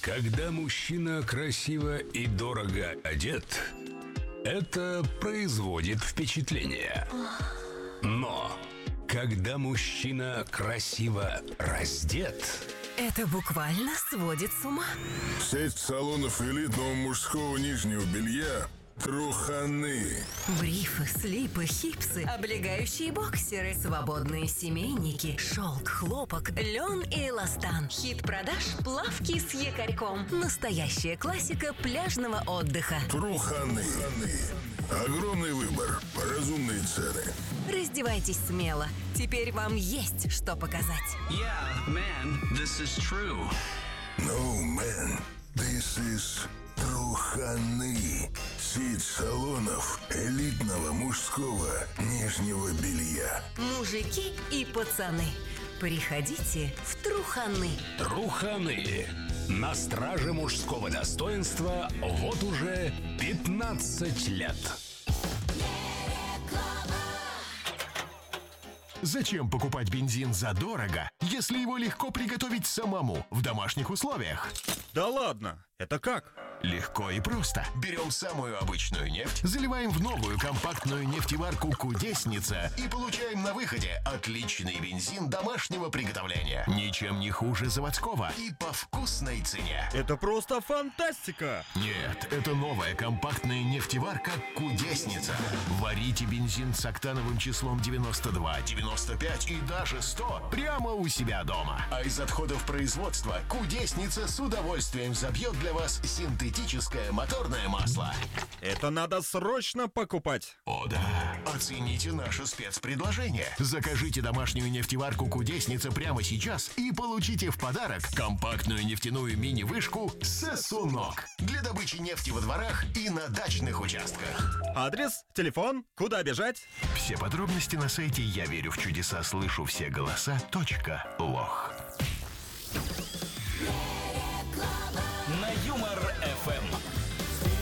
Когда мужчина красиво и дорого одет, это производит впечатление. Но когда мужчина красиво раздет, это буквально сводит с ума. Сеть салонов элитного мужского нижнего белья «Труханы». Брифы, слипы, хипсы, облегающие боксеры, свободные семейники, шелк, хлопок, лен и эластан. Хит продаж – плавки с якорьком. Настоящая классика пляжного отдыха. «Труханы». Огромный выбор, разумные цены. Раздевайтесь смело. Теперь вам есть что показать. Yeah, man, this is true. No, man, this is «Труханы». Сеть салонов элитного мужского нижнего белья. Мужики и пацаны, приходите в Труханы. Труханы. На страже мужского достоинства вот уже 15 лет. Зачем покупать бензин задорого, если его легко приготовить самому в домашних условиях? Да ладно, это как? Легко и просто. Берем самую обычную нефть, заливаем в новую компактную нефтеварку «Кудесница» и получаем на выходе отличный бензин домашнего приготовления. Ничем не хуже заводского и по вкусной цене. Это просто фантастика! Нет, это новая компактная нефтеварка «Кудесница». Варите бензин с октановым числом 92, 95 и даже 100 прямо у себя дома. А из отходов производства «Кудесница» с удовольствием забьет для вас синтетическое моторное масло. Это надо срочно покупать. О да, оцените наше спецпредложение. Закажите домашнюю нефтеварку «Кудесница» прямо сейчас и получите в подарок компактную нефтяную мини-вышку «Сосунок» для добычи нефти во дворах и на дачных участках. Адрес, телефон, куда бежать? Все подробности на сайте «Я верю в чудеса, слышу все голоса.лох».